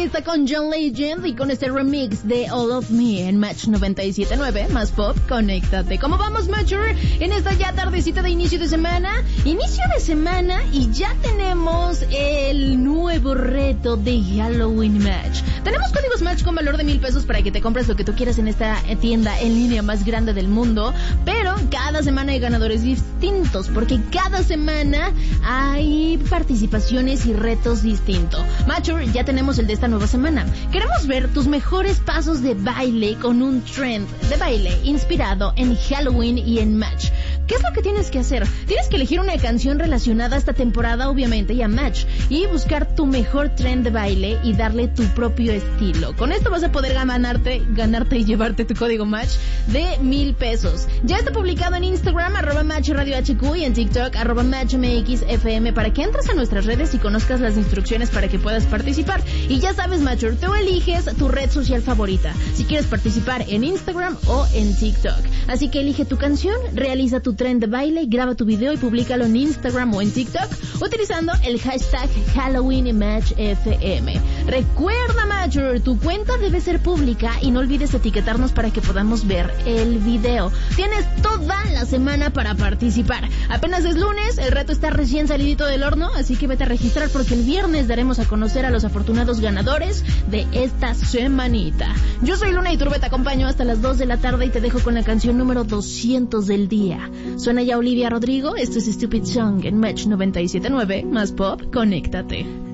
está con John Legend y con este remix de All of Me en Match 97.9, más pop, conéctate. ¿Cómo vamos, Matcher? En esta ya tardecita de inicio de semana. Inicio de semana y ya tenemos el nuevo reto de Halloween Match. Tenemos códigos Match con valor de $1,000 para que te compres lo que tú quieras en esta tienda en línea más grande del mundo. Pero cada semana hay ganadores distintos, porque cada semana hay participaciones y retos distintos. Matcher, ya tenemos el de esta nueva semana. Queremos ver tus mejores pasos de baile con un trend de baile inspirado en Halloween y en Match. ¿Qué es lo que tienes que hacer? Tienes que elegir una canción relacionada a esta temporada, obviamente, y a Match, y buscar tu mejor trend de baile y darle tu propio estilo. Con esto vas a poder ganarte y llevarte tu código Match de $1,000. Ya está publicado en Instagram, @MatchRadioHQ, y en TikTok, @MatchMXFM, para que entres a nuestras redes y conozcas las instrucciones para que puedas participar. Y ya sabes, Matcher, tú eliges tu red social favorita, si quieres participar en Instagram o en TikTok. Así que elige tu canción, realiza tu trend de baile, graba tu video y públicalo en Instagram o en TikTok utilizando el hashtag HalloweenMatchFM. Recuerda, Matcher, tu cuenta debe ser pública y no olvides etiquetarnos para que podamos ver el video. Tienes toda la semana para participar. Apenas es lunes, el reto está recién salidito del horno, así que vete a registrar porque el viernes daremos a conocer a los afortunados ganadores de esta semanita. Yo soy Luna Iturbe, te acompaño hasta las 2 de la tarde y te dejo con la canción número 200 del día. Suena ya Olivia Rodrigo, esto es Stupid Song en Match 97.9, más pop, conéctate.